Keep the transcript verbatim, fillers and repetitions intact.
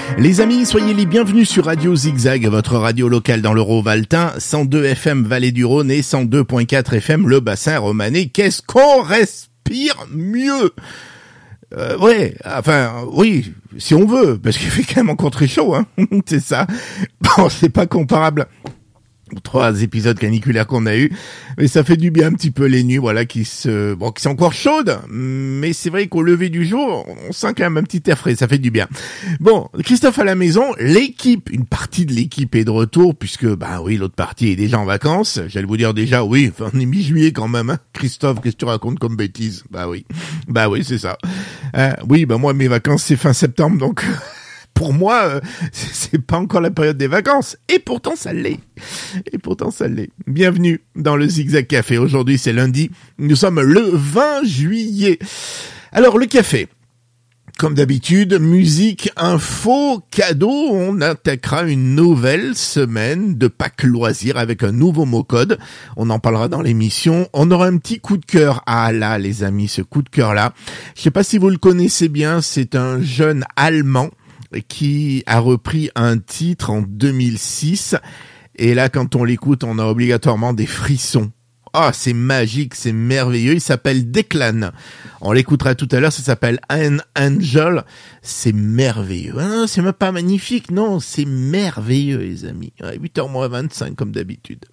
Les amis, soyez les bienvenus sur Radio Zigzag, votre radio locale dans le Rhône-Valtin, cent deux F M Vallée du Rhône et cent deux point quatre F M le bassin romanais. Qu'est-ce qu'on respire mieux? Euh, ouais, enfin, oui, si on veut, parce qu'il fait quand même encore très chaud, hein. C'est ça. Bon, c'est pas comparable aux trois épisodes caniculaires qu'on a eu, mais ça fait du bien un petit peu les nuits, voilà, qui se, bon, qui sont encore chaudes, mais c'est vrai qu'au lever du jour, on sent quand même un petit air frais, ça fait du bien. Bon, Christophe à la maison, l'équipe, une partie de l'équipe est de retour, puisque, bah oui, l'autre partie est déjà en vacances. J'allais vous dire déjà, oui, enfin, on est mi-juillet quand même, hein. Christophe, qu'est-ce que tu racontes comme bêtise? Bah oui, bah oui, c'est ça. Euh, oui, bah moi, mes vacances, c'est fin septembre, donc... Pour moi, euh, c'est pas encore la période des vacances. Et pourtant, ça l'est. Et pourtant, ça l'est. Bienvenue dans le Zigzag Café. Aujourd'hui, c'est lundi. Nous sommes le vingt juillet. Alors, le café. Comme d'habitude, musique, info, cadeau. On attaquera une nouvelle semaine de Pâques loisirs avec un nouveau mot-code. On en parlera dans l'émission. On aura un petit coup de cœur. Ah là, les amis, ce coup de cœur-là. Je sais pas si vous le connaissez bien. C'est un jeune Allemand qui a repris un titre en deux mille six. Et là, quand on l'écoute, on a obligatoirement des frissons. Ah, oh, c'est magique, c'est merveilleux. Il s'appelle Declan. On l'écoutera tout à l'heure, ça s'appelle An Angel. C'est merveilleux. Ah, c'est même pas magnifique, non, c'est merveilleux, les amis. huit heures moins vingt-cinq, comme d'habitude.